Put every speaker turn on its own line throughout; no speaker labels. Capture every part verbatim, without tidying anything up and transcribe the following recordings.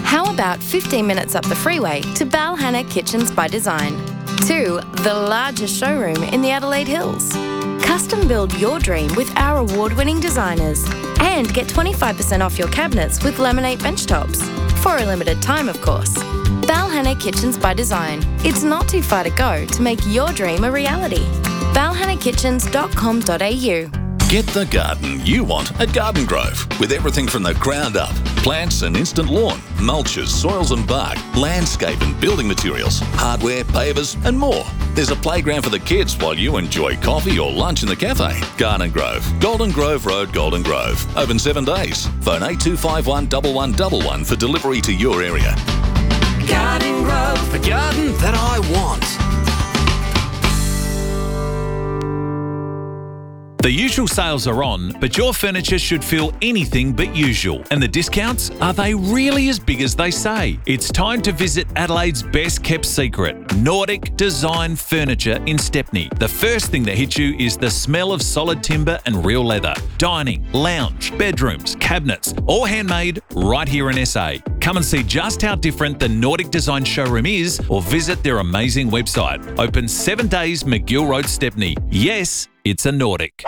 How about fifteen minutes up the freeway to Balhanna Kitchens by Design? Two, the largest showroom in the Adelaide Hills. Custom build your dream with our award-winning designers. And get twenty-five percent off your cabinets with laminate bench tops. For a limited time, of course. Balhanna Kitchens by Design. It's not too far to go to make your dream a reality. balhanna kitchens dot com dot a u.
Get the garden you want at Garden Grove, with everything from the ground up. Plants and instant lawn, mulches, soils and bark, landscape and building materials, hardware, pavers and more. There's a playground for the kids while you enjoy coffee or lunch in the cafe. Garden Grove, Golden Grove Road, Golden Grove. Open seven days. Phone eight two five one, one one one one for delivery to your area.
Garden Grove, the garden that I want.
The usual sales are on, but your furniture should feel anything but usual. And the discounts, are they really as big as they say? It's time to visit Adelaide's best kept secret, Nordic Design Furniture in Stepney. The first thing that hits you is the smell of solid timber and real leather. Dining, lounge, bedrooms, cabinets, all handmade right here in S A. Come and see just how different the Nordic Design showroom is, or visit their amazing website. Open seven days, McGill Road, Stepney. Yes, it's a Nordic.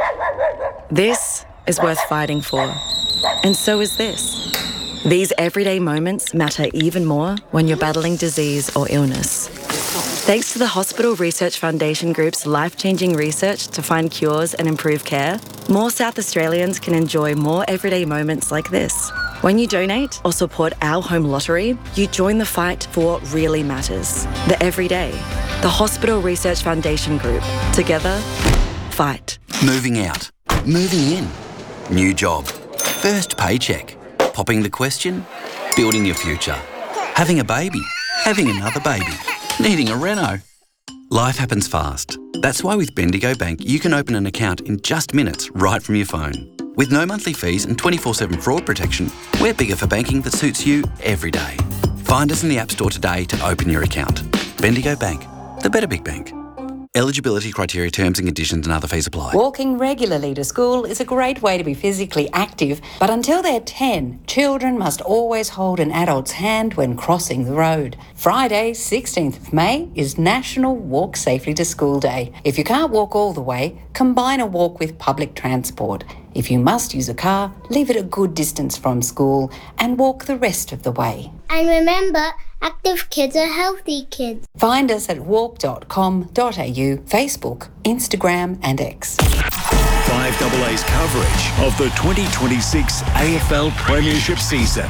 This is worth fighting for. And so is this. These everyday moments matter even more when you're battling disease or illness. Thanks to the Hospital Research Foundation Group's life-changing research to find cures and improve care, more South Australians can enjoy more everyday moments like this. When you donate or support our home lottery, you join the fight for what really matters. The everyday. The Hospital Research Foundation Group. Together, fight.
Moving out. Moving in. New job. First paycheck. Popping the question. Building your future. Having a baby. Having another baby. Needing a reno. Life happens fast. That's why with Bendigo Bank, you can open an account in just minutes right from your phone. With no monthly fees and twenty-four seven fraud protection, we're bigger for banking that suits you every day. Find us in the App Store today to open your account. Bendigo Bank, the better big bank. Eligibility criteria, terms and conditions and other fees apply.
Walking regularly to school is a great way to be physically active, but until they're ten, children must always hold an adult's hand when crossing the road. Friday, sixteenth of May, is National Walk Safely to School Day. If you can't walk all the way, combine a walk with public transport. If you must use a car, leave it a good distance from school and walk the rest of the way.
And remember, active kids are healthy kids.
Find us at walk dot com dot a u, Facebook, Instagram and X.
five A A's coverage of the twenty twenty-six A F L Premiership season.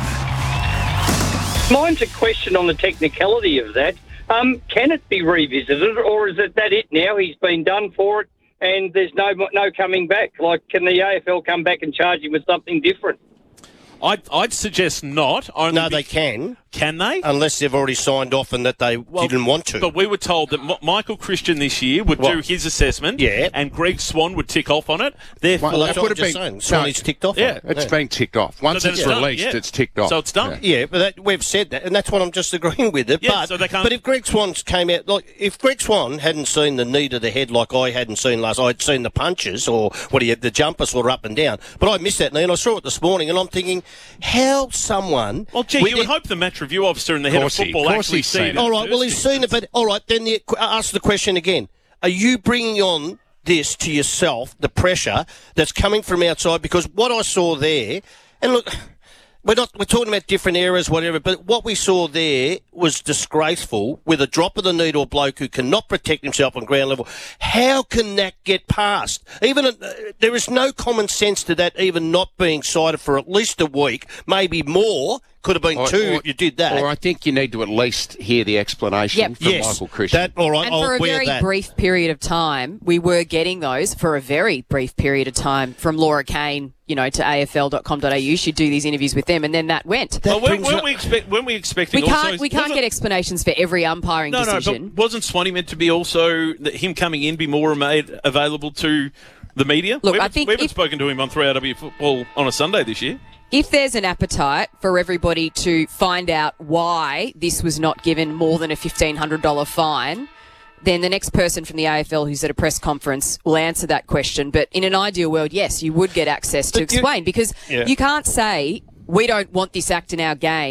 Mine's a question on the technicality of that. Um, can it be revisited, or is it that it now? He's been done for it and there's no no coming back? Like, can the A F L come back and charge him with something different?
I'd, I'd suggest not. Only
no,
be-
they can.
Can they?
Unless they've already signed off and that they well, didn't want to.
But we were told that M- Michael Christian this year would
well,
do his assessment,
yeah,
and Greg Swan would tick off on it. Therefore,
well, that's what I'm just saying. Swan's no, ticked off
yeah,
on it.
It's
yeah.
been ticked off. Once
so
it's,
it's
released,
done, yeah.
it's ticked off.
So it's done.
Yeah, yeah but that, we've said that, and that's what I'm just agreeing with it.
Yeah,
but,
so they can't...
but if Greg Swan came out, like, if Greg Swan hadn't seen the knee to the head like I hadn't seen last, I'd seen the punches or what he had, the jumpers were up and down. But I missed that knee, and I saw it this morning, and I'm thinking, how someone...
Well, gee, you would hope the match review officer and the head of football actually seen it.
All right, well, he's seen it, but all right, then the, ask the question again. Are you bringing on this to yourself, the pressure that's coming from outside? Because what I saw there, and look, we're not we're talking about different eras, whatever, but what we saw there was disgraceful with a drop of the knee to a bloke who cannot protect himself on ground level. How can that get past? Even uh, there is no common sense to that even not being cited for at least a week, maybe more. Could have been
or,
two
or,
if you did that.
Or I think you need to at least hear the explanation
yep.
from
yes.
Michael Christian.
That, all right,
and
I'll
for a
wear
very
that.
brief period of time, we were getting those for a very brief period of time from Laura Kane, you know, to A F L dot com dot a u. She'd do these interviews with them, and then that went.
That well, when, when, we expect, when we expecting
we can't
also,
we can't get explanations for every umpiring
no,
decision.
No, but wasn't Swanee meant to be also that him coming in be more made available to the media?
Look,
we
I
haven't,
think
we haven't
if,
spoken to him on three R W Football on a Sunday this year.
If there's an appetite for everybody to find out why this was not given more than a fifteen hundred dollars fine, then the next person from the A F L who's at a press conference will answer that question. But in an ideal world, yes, you would get access to
but
explain,
you,
because
yeah.
you can't say, we don't want this act in our game.